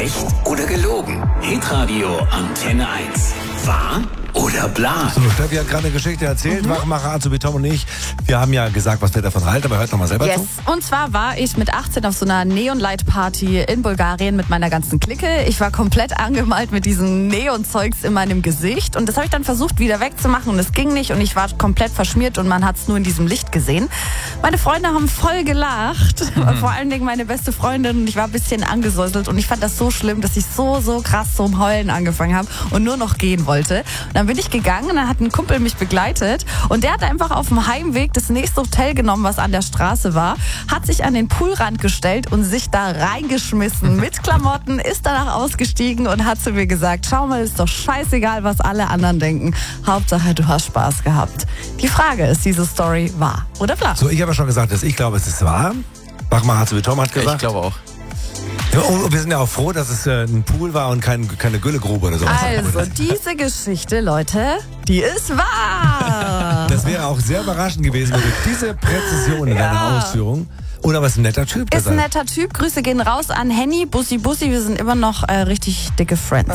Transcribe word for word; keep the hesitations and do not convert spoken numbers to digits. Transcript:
Echt oder gelogen? Hitradio Antenne eins. Wahr oder bla? So, Steffi hat gerade eine Geschichte erzählt. Mhm. Wachmacher, Azubi Tom und ich. Wir haben ja gesagt, was wir davon halten, aber hört nochmal selber yes. zu. Und zwar war ich mit achtzehn auf so einer Neonlight-Party in Bulgarien mit meiner ganzen Clique. Ich war komplett angemalt mit diesem Neonzeugs in meinem Gesicht. Und das habe ich dann versucht, wieder wegzumachen. Und es ging nicht. Und ich war komplett verschmiert und man hat es nur in diesem Licht gesehen. Meine Freunde haben voll gelacht. Mhm. Vor allen Dingen meine beste Freundin. Und ich war ein bisschen angesäuselt. Und ich fand das so schlimm, dass ich so, so krass zum Heulen angefangen habe und nur noch gehen wollte. Und dann bin ich gegangen und dann hat ein Kumpel mich begleitet. Und der hat einfach auf dem Heimweg das nächste Hotel genommen, was an der Straße war, hat sich an den Poolrand gestellt und sich da reingeschmissen mit Klamotten, ist danach ausgestiegen und hat zu mir gesagt, schau mal, ist doch scheißegal, was alle anderen denken. Hauptsache, du hast Spaß gehabt. Die Frage ist, diese Story wahr oder bla? So, ich habe ja schon gesagt, dass ich glaube, es ist wahr. Wachmacher, Azubi Tom hat gesagt. Ja, ich glaube auch. Ja, und wir sind ja auch froh, dass es äh, ein Pool war und kein, keine Güllegrube oder sowas. Also, diese Geschichte, Leute, die ist wahr. Das wäre auch sehr überraschend gewesen, wenn du diese Präzision in Ja. deiner Ausführung. Oder aber ist ein netter Typ. Ist ein netter Typ. Grüße gehen raus an Henny, Bussi Bussi. Wir sind immer noch äh, richtig dicke Friends.